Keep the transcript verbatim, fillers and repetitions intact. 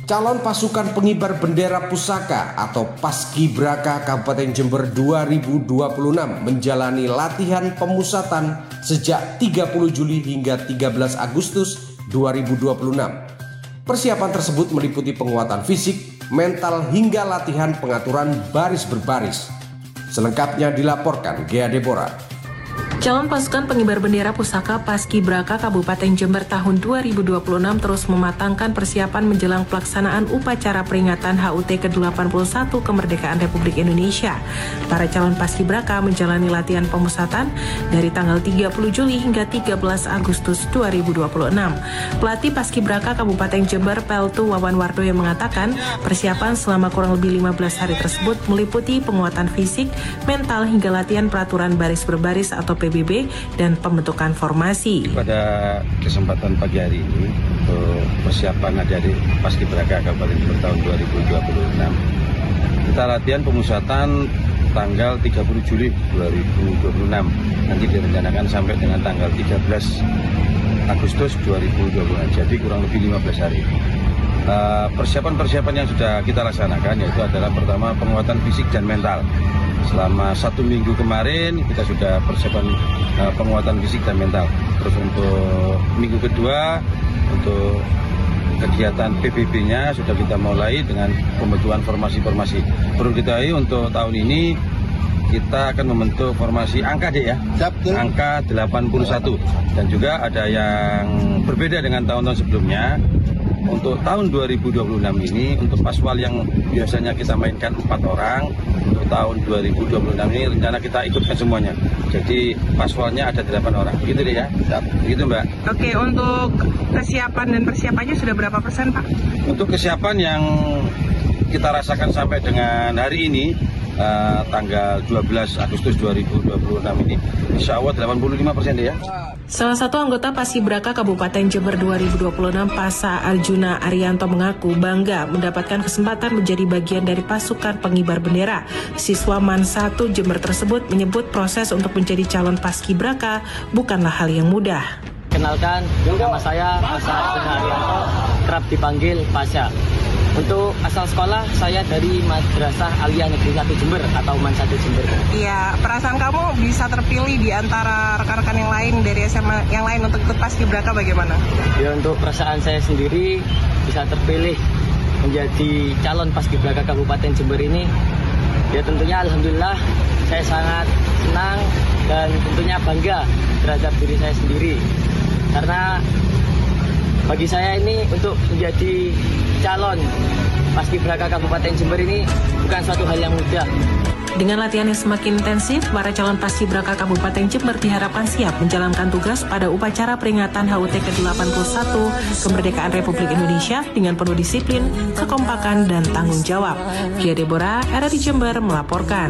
Calon pasukan pengibar bendera pusaka atau Paskibraka Kabupaten Jember dua ribu dua puluh enam menjalani latihan pemusatan sejak tiga puluh Juli hingga tiga belas Agustus dua ribu dua puluh enam. Persiapan tersebut meliputi penguatan fisik, mental hingga latihan pengaturan baris berbaris. Selengkapnya dilaporkan Gea Deborah. Calon pasukan pengibar bendera pusaka Paskibraka Kabupaten Jember tahun dua ribu dua puluh enam terus mematangkan persiapan menjelang pelaksanaan upacara peringatan H U T ke delapan puluh satu kemerdekaan Republik Indonesia. Para calon Paskibraka menjalani latihan pemusatan dari tanggal tiga puluh Juli hingga tiga belas Agustus dua ribu dua puluh enam. Pelatih Paskibraka Kabupaten Jember Peltu Wawan Wardoyo mengatakan persiapan selama kurang lebih lima belas hari tersebut meliputi penguatan fisik, mental hingga latihan peraturan baris berbaris atau P B B dan pembentukan formasi. Pada kesempatan pagi hari ini untuk persiapan adik-adik Paskibraka Kabupaten Jember tahun dua ribu dua puluh enam, kita latihan pemusatan tanggal tiga puluh Juli dua ribu dua puluh enam, nanti direncanakan sampai dengan tanggal tiga belas Agustus dua ribu dua puluh enam, jadi kurang lebih lima belas hari. Persiapan-persiapan yang sudah kita laksanakan yaitu adalah pertama penguatan fisik dan mental. Selama satu minggu kemarin kita sudah persiapan uh, penguatan fisik dan mental. Terus untuk minggu kedua untuk kegiatan P B B-nya sudah kita mulai dengan pembentukan formasi-formasi. Perlu diketahui untuk tahun ini kita akan membentuk formasi angka deh ya, angka delapan puluh satu, dan juga ada yang berbeda dengan tahun-tahun sebelumnya. Untuk tahun dua ribu dua puluh enam ini, untuk paswal yang biasanya kita mainkan empat orang, untuk tahun dua ribu dua puluh enam ini rencana kita ikutkan semuanya. Jadi paswalnya ada delapan orang, begitu deh ya. Begitu Mbak. Oke, untuk kesiapan dan persiapannya sudah berapa persen Pak? Untuk kesiapan yang kita rasakan sampai dengan hari ini, uh, tanggal dua belas Agustus dua ribu dua puluh enam ini, insya Allah delapan puluh lima persen deh ya. Salah satu anggota Paskibraka Kabupaten Jember dua ribu dua puluh enam, Pasa Arjuna Arianto, mengaku bangga mendapatkan kesempatan menjadi bagian dari pasukan pengibar bendera. Siswa M A N satu Jember tersebut menyebut proses untuk menjadi calon Paskibraka bukanlah hal yang mudah. Kenalkan, nama saya Pasa Arjuna Arianto, kerap dipanggil Pasha. Untuk asal sekolah, saya dari Madrasah Aliyah Negeri satu Jember atau M A N satu Jember. Iya, perasaan kamu bisa terpilih di antara rekan-rekan yang lain dari S M A yang lain untuk ikut Paskibraka bagaimana? Ya, untuk perasaan saya sendiri bisa terpilih menjadi calon Paskibraka Kabupaten Jember ini, ya tentunya alhamdulillah saya sangat senang dan tentunya bangga terhadap diri saya sendiri. Karena bagi saya ini untuk menjadi calon Paskibraka Kabupaten Jember ini bukan suatu hal yang mudah. Dengan latihan yang semakin intensif, para calon Paskibraka Kabupaten Jember diharapkan siap menjalankan tugas pada upacara peringatan H U T ke delapan puluh satu kemerdekaan Republik Indonesia dengan penuh disiplin, kekompakan, dan tanggung jawab. Gea Deborah, R R I Jember melaporkan.